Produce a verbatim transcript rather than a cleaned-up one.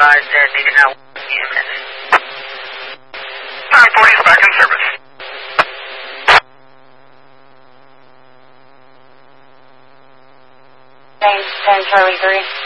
advised that they did not want E M S. nine forty is back in service. ten Charlie three.